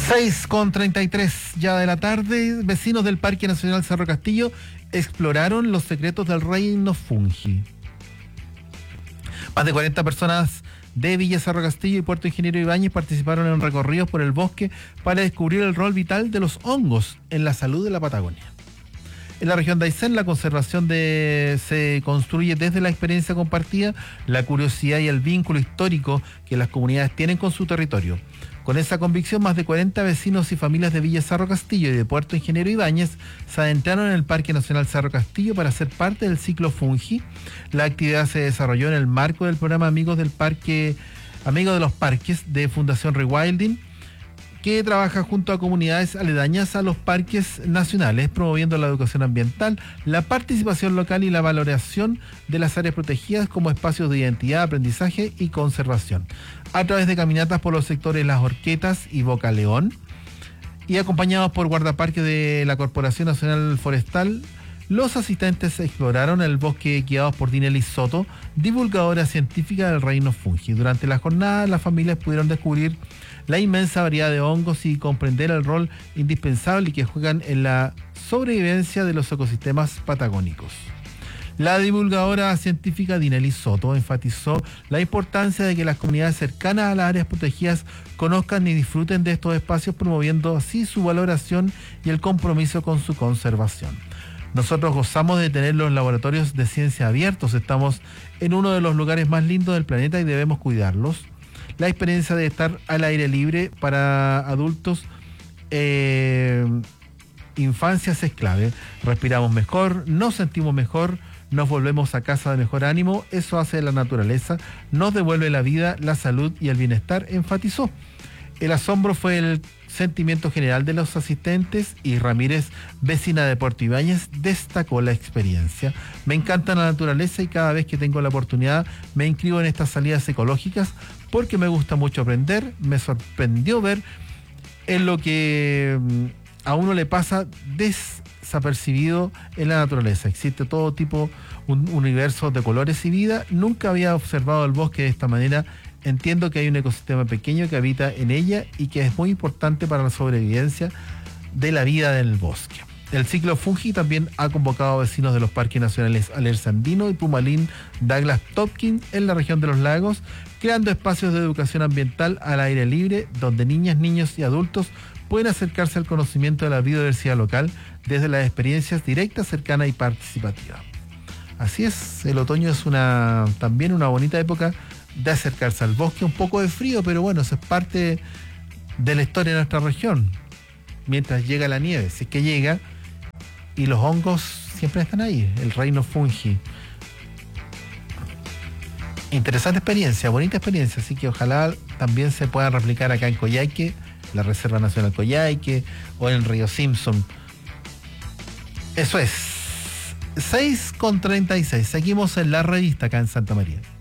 6:33 ya de la tarde, vecinos del Parque Nacional Cerro Castillo exploraron los secretos del reino fungi. Más de 40 personas de Villa Cerro Castillo y Puerto Ingeniero Ibáñez participaron en recorridos por el bosque para descubrir el rol vital de los hongos en la salud de la Patagonia. En la región de Aysén, la conservación se construye desde la experiencia compartida, la curiosidad y el vínculo histórico que las comunidades tienen con su territorio. Con esa convicción, más de 40 vecinos y familias de Villa Cerro Castillo y de Puerto Ingeniero Ibáñez se adentraron en el Parque Nacional Cerro Castillo para ser parte del ciclo Fungi. La actividad se desarrolló en el marco del programa Amigos de los Parques de Fundación Rewilding, que trabaja junto a comunidades aledañas a los parques nacionales, promoviendo la educación ambiental, la participación local y la valoración de las áreas protegidas como espacios de identidad, aprendizaje y conservación. A través de caminatas por los sectores Las Horquetas y Boca León, y acompañados por guardaparques de la Corporación Nacional Forestal, los asistentes exploraron el bosque guiados por Dinelly Soto, divulgadora científica del reino fungi. Durante la jornada, las familias pudieron descubrir la inmensa variedad de hongos y comprender el rol indispensable que juegan en la sobrevivencia de los ecosistemas patagónicos. La divulgadora científica Dinelly Soto enfatizó la importancia de que las comunidades cercanas a las áreas protegidas conozcan y disfruten de estos espacios, promoviendo así su valoración y el compromiso con su conservación. Nosotros gozamos de tener los laboratorios de ciencia abiertos, estamos en uno de los lugares más lindos del planeta y debemos cuidarlos. La experiencia de estar al aire libre para adultos, infancias es clave. Respiramos mejor, nos sentimos mejor, nos volvemos a casa de mejor ánimo. Eso hace la naturaleza, nos devuelve la vida, la salud y el bienestar, enfatizó. El asombro fue el sentimiento general de los asistentes y Ramírez, vecina de Puerto Ibáñez, destacó la experiencia. Me encanta la naturaleza y cada vez que tengo la oportunidad me inscribo en estas salidas ecológicas porque me gusta mucho aprender. Me sorprendió ver en lo que a uno le pasa desapercibido en la naturaleza. Existe todo tipo, un universo de colores y vida. Nunca había observado el bosque de esta manera. Entiendo que hay un ecosistema pequeño que habita en ella y que es muy importante para la sobrevivencia de la vida del bosque. El ciclo Fungi también ha convocado a vecinos de los parques nacionales Alerce Andino y Pumalín Douglas Topkin en la región de los lagos, creando espacios de educación ambiental al aire libre donde niñas, niños y adultos pueden acercarse al conocimiento de la biodiversidad local desde las experiencias directas, cercanas y participativas. Así es, el otoño es también una bonita época de acercarse al bosque, un poco de frío, pero bueno, eso es parte de la historia de nuestra región. Mientras llega la nieve, si es que llega, y los hongos siempre están ahí, el reino fungi. Interesante experiencia, bonita experiencia, así que ojalá también se pueda replicar acá en Coyhaique, la Reserva Nacional Coyhaique, o en el Río Simpson. Eso es, 6:36, seguimos en La Revista acá en Santa María.